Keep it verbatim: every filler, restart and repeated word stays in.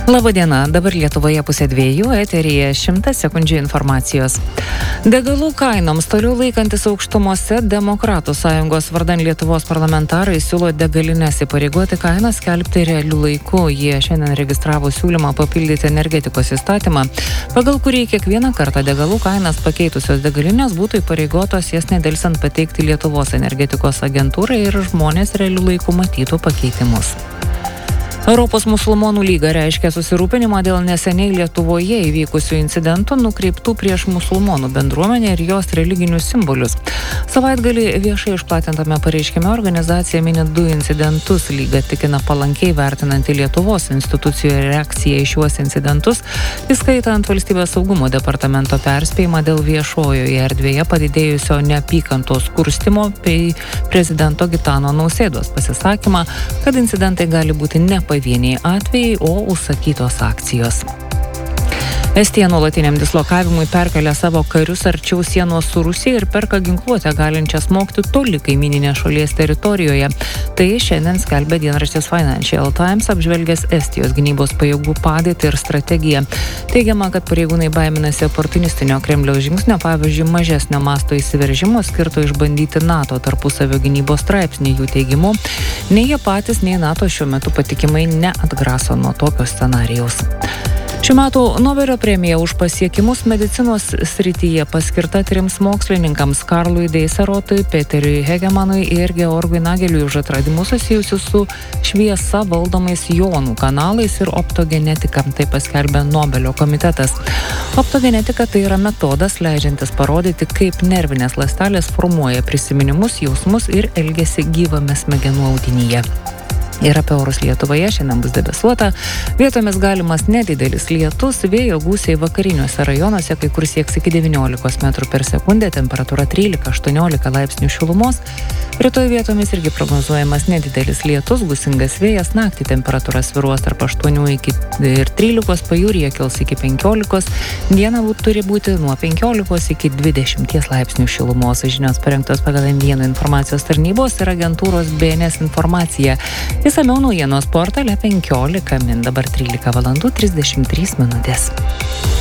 Labadiena, dabar Lietuvoje pusė dviejų, eteryje šimtas sekundžių informacijos. Degalų kainoms toliau laikantis aukštumose, Demokratų sąjungos vardan Lietuvos parlamentarai siūlo degalinės įpareigoti kainas skelbti realių laikų. Jie šiandien registravo siūlymą papildyti energetikos įstatymą, pagal kurį kiekvieną kartą degalų kainas pakeitusios degalinės būtų įpareigotos jas nedelsiant pateikti Lietuvos energetikos agentūrai ir žmonės realių laikų matytų pakeitimus. Europos musulmonų lyga reiškia susirūpinimą dėl neseniai Lietuvoje įvykusių incidentų nukreiptų prieš musulmonų bendruomenę ir jos religinius simbolius. Savaitgalį viešai išplatintame pareiškime organizacija mini du incidentus. Lyga tikina palankiai vertinanti Lietuvos institucijų reakciją į šiuos incidentus, įskaitant valstybės saugumo departamento perspėjimą dėl viešojoje erdvėje padidėjusio neapykantos kurstymo bei prezidento Gitano Nausėdos pasisakymą, kad incidentai gali būti ne pavieniai atvejai, o užsakytos akcijos. Estija nuolatiniam dislokavimui perkelia savo karius arčiau sienos su Rusija ir perka ginkluotę galinčią smogti toli kaimyninės šalies teritorijoje. Tai šiandien skelbia dienraštis Financial Times, apžvelgęs Estijos gynybos pajėgų padėtį ir strategiją. Teigiama, kad pareigūnai baiminasi oportunistinio Kremliaus žingsnio, pavyzdžiui, mažesnio masto įsiveržimo skirto išbandyti NATO tarpusavio gynybos straipsnį. Jų teigimu, nei jie patys, nei NATO šiuo metu patikimai neatgraso nuo tokio scenarijaus. Šiuo metu Nobelio premija už pasiekimus medicinos srityje paskirta trims mokslininkams – Karlui Deiserotui, Peteriui Hegemanui ir Georgui Nageliui už atradimus susijusius su šviesa valdomais jonų kanalais ir optogenetika, tai paskelbė Nobelio komitetas. Optogenetika tai yra metodas, leidžiantis parodyti, kaip nervinės ląstelės formuoja prisiminimus, jausmus ir elgesį gyvame smegenų audinyje. Ir apie orus Lietuvoje šiandien bus debesuota, vietomis galimas nedidelis lietus, vėjo gūsiai vakariniuose rajonuose, kai kur sieks iki devyniolikos metrų per sekundę, temperatūra trylika aštuoniolika laipsnių šilumos. Rytoj vietomis irgi prognozuojamas nedidelis lietus, gūsingas vėjas, naktį temperatūra svyruos tarp aštuonių iki trylikos, pajūryje kils iki penkiolikos, dieną turi būti nuo penkiolikos iki dvidešimties laipsnių šilumos. Žinios parengtos pagal M vieną informacijos tarnybos ir agentūros B N S informacija. Išsamiau naujienos portale penkiolika min, dabar trylika valandų trisdešimt trys minutės.